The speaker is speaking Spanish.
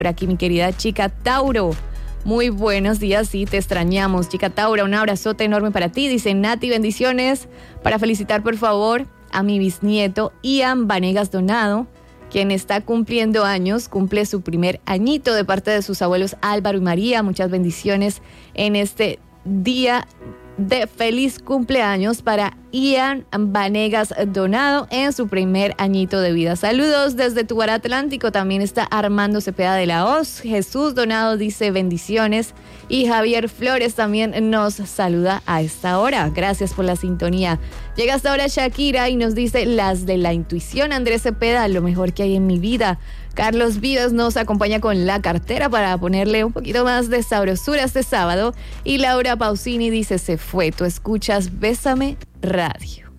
Por aquí mi querida chica Tauro. Muy buenos días, sí, te extrañamos, chica Tauro. Un abrazote enorme para ti. Dice Nati, bendiciones. Para felicitar, por favor, a mi bisnieto Ian Vanegas Donado, quien está cumpliendo años, cumple su primer añito de parte de sus abuelos Álvaro y María. Muchas bendiciones en este día de feliz cumpleaños para Ian Vanegas Donado en su primer añito de vida. Saludos desde Tubará Atlántico. También está Armando Cepeda de la Hoz. Jesús Donado dice bendiciones. Y Javier Flores también nos saluda a esta hora. Gracias por la sintonía. Llega hasta ahora Shakira y nos dice las de la intuición. Andrés Cepeda, lo mejor que hay en mi vida. Carlos Vivas nos acompaña con la cartera para ponerle un poquito más de sabrosura este sábado. Y Laura Pausini dice, se fue. Tú escuchas Bésame Radio.